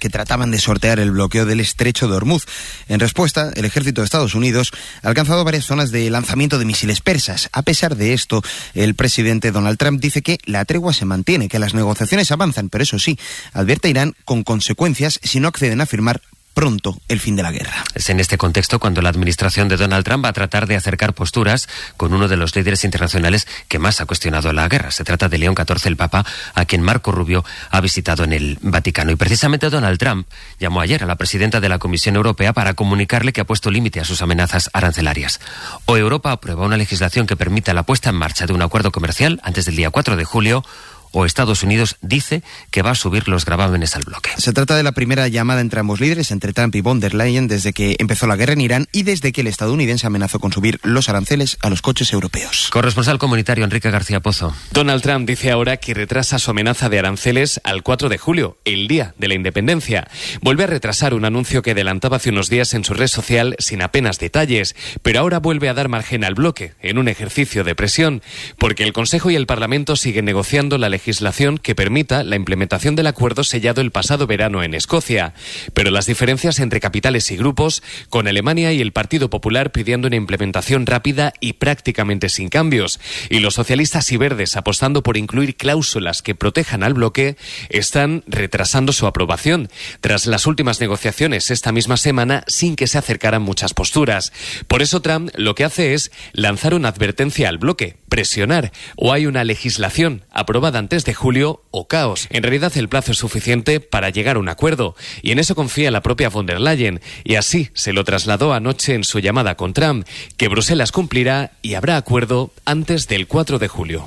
que trataban de sortear el bloqueo del estrecho de Hormuz. En respuesta, el ejército de Estados Unidos ha alcanzado varias zonas de lanzamiento de misiles persas. A pesar de esto, el presidente Donald Trump dice que la tregua se mantiene, que las negociaciones avanzan, pero eso sí, advierte a Irán con consecuencias si no acceden a firmar pronto el fin de la guerra. Es en este contexto cuando la administración de Donald Trump va a tratar de acercar posturas con uno de los líderes internacionales que más ha cuestionado la guerra. Se trata de León XIV, el Papa, a quien Marco Rubio ha visitado en el Vaticano. Y precisamente Donald Trump llamó ayer a la presidenta de la Comisión Europea para comunicarle que ha puesto límite a sus amenazas arancelarias. O Europa aprueba una legislación que permita la puesta en marcha de un acuerdo comercial antes del día 4 de julio, o Estados Unidos dice que va a subir los gravámenes al bloque. Se trata de la primera llamada entre ambos líderes, entre Trump y von der Leyen, desde que empezó la guerra en Irán y desde que el estadounidense amenazó con subir los aranceles a los coches europeos. Corresponsal comunitario Enrique García Pozo. Donald Trump dice ahora que retrasa su amenaza de aranceles al 4 de julio, el día de la independencia. Vuelve a retrasar un anuncio que adelantaba hace unos días en su red social sin apenas detalles, pero ahora vuelve a dar margen al bloque, en un ejercicio de presión, porque el Consejo y el Parlamento siguen negociando la legislación que permita la implementación del acuerdo sellado el pasado verano en Escocia. Pero las diferencias entre capitales y grupos, con Alemania y el Partido Popular pidiendo una implementación rápida y prácticamente sin cambios, y los socialistas y verdes apostando por incluir cláusulas que protejan al bloque, están retrasando su aprobación, tras las últimas negociaciones esta misma semana sin que se acercaran muchas posturas. Por eso Trump lo que hace es lanzar una advertencia al bloque, presionar, o hay una legislación aprobada antes de julio o caos. En realidad el plazo es suficiente para llegar a un acuerdo y en eso confía la propia von der Leyen y así se lo trasladó anoche en su llamada con Trump, que Bruselas cumplirá y habrá acuerdo antes del 4 de julio.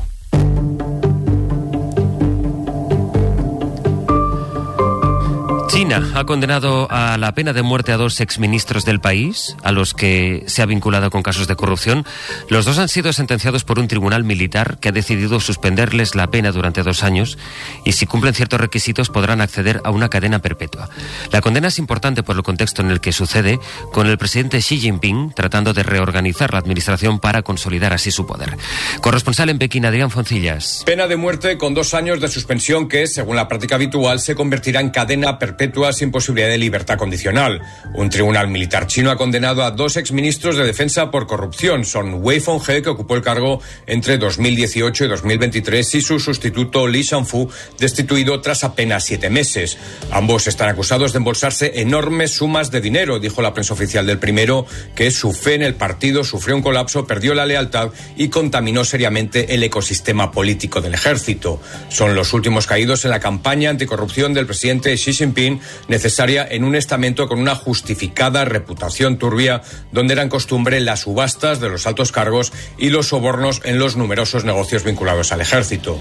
China ha condenado a la pena de muerte a 2 exministros del país, a los que se ha vinculado con casos de corrupción. Los 2 han sido sentenciados por un tribunal militar que ha decidido suspenderles la pena durante 2 años y si cumplen ciertos requisitos podrán acceder a una cadena perpetua. La condena es importante por el contexto en el que sucede, con el presidente Xi Jinping tratando de reorganizar la administración para consolidar así su poder. Corresponsal en Pekín, Adrián Foncillas. Pena de muerte con 2 años de suspensión que, según la práctica habitual, se convertirá en cadena perpetua sin posibilidad de libertad condicional. Un tribunal militar chino ha condenado a 2 exministros de defensa por corrupción. Son Wei Fenghe, que ocupó el cargo entre 2018 y 2023, y su sustituto Li Shangfu, destituido tras apenas 7 meses. Ambos están acusados de embolsarse enormes sumas de dinero. Dijo la prensa oficial del primero que su fe en el partido sufrió un colapso, perdió la lealtad y contaminó seriamente el ecosistema político del ejército. Son los últimos caídos en la campaña anticorrupción del presidente Xi Jinping, necesaria en un estamento con una justificada reputación turbia, donde eran costumbre las subastas de los altos cargos y los sobornos en los numerosos negocios vinculados al ejército.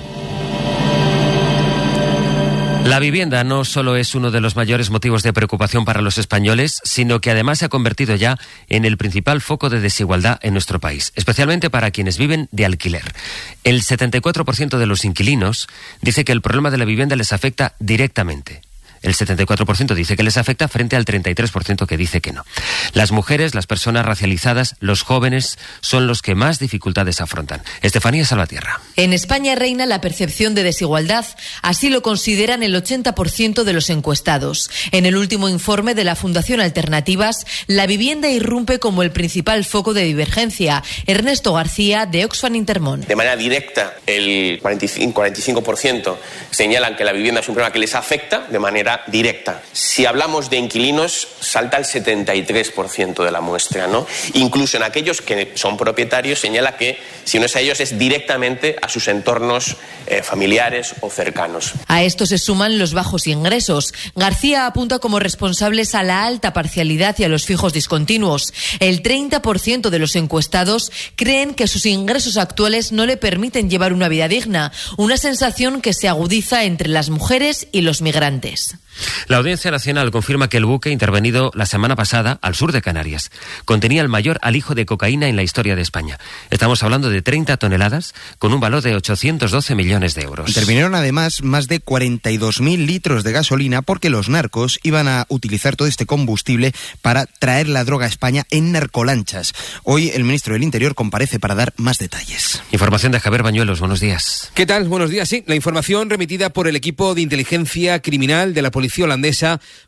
La vivienda no solo es uno de los mayores motivos de preocupación para los españoles, sino que además se ha convertido ya en el principal foco de desigualdad en nuestro país, especialmente para quienes viven de alquiler. El 74% de los inquilinos dice que el problema de la vivienda les afecta directamente. El 74% dice que les afecta frente al 33% que dice que no. Las mujeres, las personas racializadas, los jóvenes son los que más dificultades afrontan. Estefanía Salvatierra. En España reina la percepción de desigualdad. Así lo consideran el 80% de los encuestados. En el último informe de la Fundación Alternativas, la vivienda irrumpe como el principal foco de divergencia. Ernesto García, de Oxfam Intermón. De manera directa, el 45% señalan que la vivienda es un problema que les afecta de manera directa. Si hablamos de inquilinos, salta el 73% de la muestra, ¿no? Incluso en aquellos que son propietarios, señala que si no es a ellos, es directamente a sus entornos familiares o cercanos. A esto se suman los bajos ingresos. García apunta como responsables a la alta parcialidad y a los fijos discontinuos. El 30% de los encuestados creen que sus ingresos actuales no le permiten llevar una vida digna, una sensación que se agudiza entre las mujeres y los migrantes. La Audiencia Nacional confirma que el buque intervenido la semana pasada al sur de Canarias contenía el mayor alijo de cocaína en la historia de España. Estamos hablando de 30 toneladas con un valor de 812 millones de euros. Intervinieron además más de 42.000 litros de gasolina porque los narcos iban a utilizar todo este combustible para traer la droga a España en narcolanchas. Hoy el ministro del Interior comparece para dar más detalles. Información de Javier Bañuelos. Buenos días. ¿Qué tal? Buenos días. Sí, la información remitida por el equipo de inteligencia criminal de la policía holandesa